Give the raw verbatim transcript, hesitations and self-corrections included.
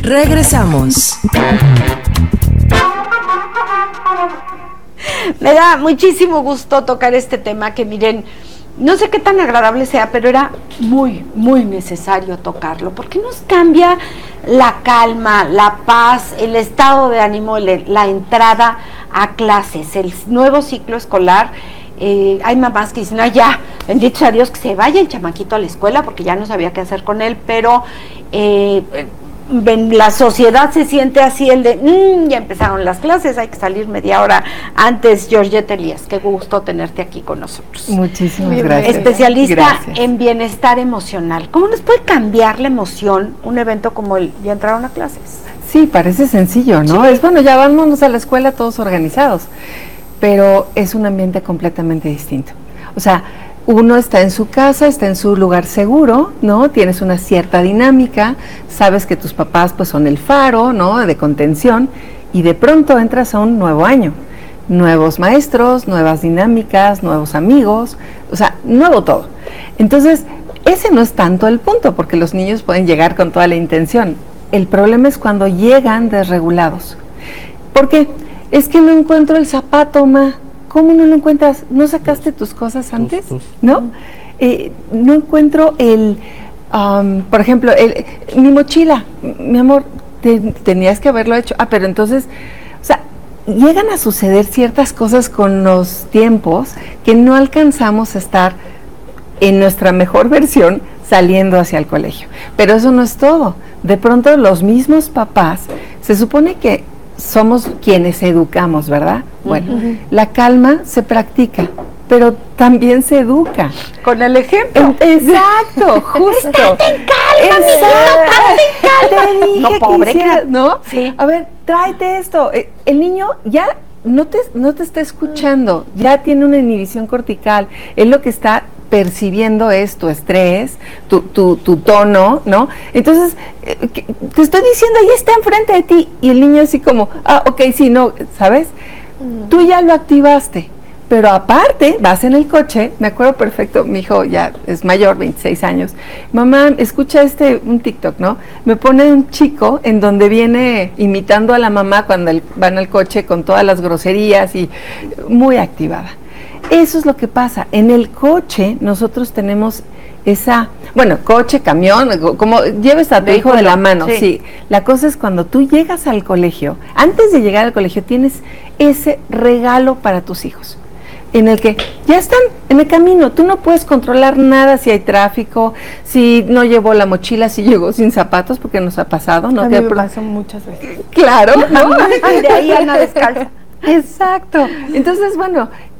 Regresamos. Me da muchísimo gusto tocar este tema que, miren, no sé qué tan agradable sea, pero era muy, muy necesario tocarlo, porque nos cambia la calma, la paz, el estado de ánimo, la entrada a clases, el nuevo ciclo escolar. Eh, hay mamás que dicen, ah, ya, bendito sea Dios que se vaya el chamaquito a la escuela porque ya no sabía qué hacer con él, pero eh, la sociedad se siente así, el de, mmm, ya empezaron las clases, hay que salir media hora antes. Georgette Elías, qué gusto tenerte aquí con nosotros. Muchísimas gracias. Especialista gracias. en bienestar emocional. ¿Cómo nos puede cambiar la emoción un evento como el ya entraron a clases? Sí, parece sencillo, ¿no? Sí. Es bueno, ya vámonos a la escuela todos organizados, pero es un ambiente completamente distinto. O sea, uno está en su casa, está en su lugar seguro, ¿no? Tienes una cierta dinámica, sabes que tus papás pues son el faro, ¿no? De contención, y de pronto entras a un nuevo año, nuevos maestros, nuevas dinámicas, nuevos amigos, o sea, nuevo todo. Entonces, ese no es tanto el punto, porque los niños pueden llegar con toda la intención. El problema es cuando llegan desregulados. ¿Por qué? Es que no encuentro el zapato, ma. ¿Cómo no lo encuentras? ¿No sacaste tus cosas antes? ¿No? Eh, no encuentro el, um, por ejemplo, el, mi mochila. Mi amor, te, tenías que haberlo hecho. Ah, pero entonces, o sea, llegan a suceder ciertas cosas con los tiempos que no alcanzamos a estar en nuestra mejor versión saliendo hacia el colegio. Pero eso no es todo. De pronto los mismos papás, se supone que somos quienes educamos, ¿verdad? Bueno, uh-huh. La calma se practica, pero también se educa. Con el ejemplo. En, exacto, justo. ¡Estate en calma! ¡Estate en calma! Te dije no, pobre, que hicieras, ¿no? Sí. A ver, tráete esto. El niño ya no te, no te está escuchando, ya tiene una inhibición cortical. Es lo que está percibiendo es tu estrés, tu, tu, tu tono, ¿no? Entonces, eh, te estoy diciendo, ahí está enfrente de ti, y el niño así como, ah, ok, sí, no, ¿sabes? Mm. Tú ya lo activaste, pero aparte, vas en el coche, me acuerdo perfecto, mi hijo ya es mayor, veintiséis años, mamá, escucha este, un TikTok, ¿no? Me pone un chico en donde viene imitando a la mamá cuando el, van al coche con todas las groserías y muy activada. Eso es lo que pasa. En el coche nosotros tenemos esa, bueno, coche, camión, como lleves a tu hijo de la mano, sí. sí. La cosa es cuando tú llegas al colegio, antes de llegar al colegio tienes ese regalo para tus hijos, en el que ya están en el camino, tú no puedes controlar nada si hay tráfico, si no llevó la mochila, si llegó sin zapatos, porque nos ha pasado, ¿no? A mí me pasó muchas veces. Claro, ¿no? Y de ahí Ana descalza. Exacto. Entonces, bueno,